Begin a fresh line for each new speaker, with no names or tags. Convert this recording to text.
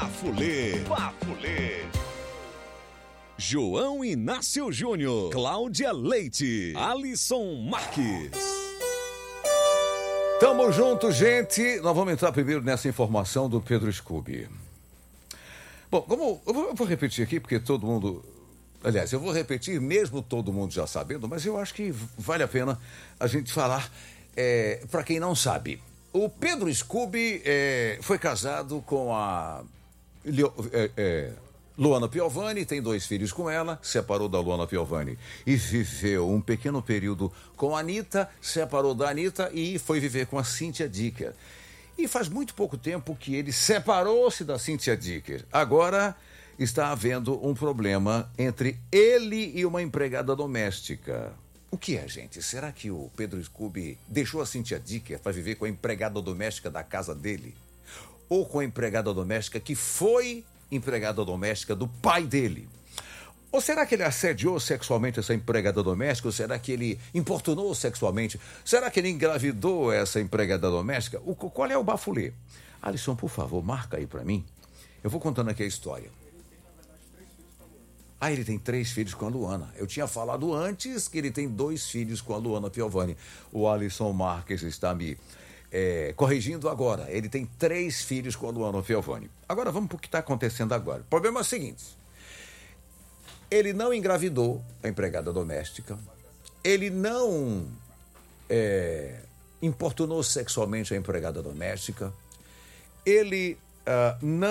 Bafulê. João Inácio Júnior, Cláudia Leite, Alisson Marques.
Tamo junto, gente. Nós vamos entrar primeiro nessa informação do Pedro Scooby. Bom, como eu vou repetir aqui, porque todo mundo... Aliás, eu vou repetir mesmo todo mundo já sabendo, mas eu acho que vale a pena a gente falar para quem não sabe. O Pedro Scooby foi casado com a Luana Piovani, tem 2 filhos com ela, separou da Luana Piovani e viveu um pequeno período com a Anitta, separou da Anitta e foi viver com a Cíntia Dicker. E faz muito pouco tempo que ele separou-se da Cíntia Dicker. Agora está havendo um problema entre ele e uma empregada doméstica. O que é, gente? Será que o Pedro Scooby deixou a Cíntia Dicker para viver com a empregada doméstica da casa dele? Ou com a empregada doméstica que foi empregada doméstica do pai dele? Ou será que ele assediou sexualmente essa empregada doméstica? Ou será que ele importunou sexualmente? Será que ele engravidou essa empregada doméstica? Qual é o bafulê? Alisson, por favor, marca aí para mim. Eu vou contando aqui a história. Ele tem 3 filhos com a Luana. Eu tinha falado antes que ele tem 2 filhos com a Luana Piovani. O Alisson Marques está me corrigindo agora. Ele tem 3 filhos com a Luana Piovani. Agora vamos para o que está acontecendo agora. O problema é o seguinte. Ele não engravidou a empregada doméstica. Ele não importunou sexualmente a empregada doméstica. Ele não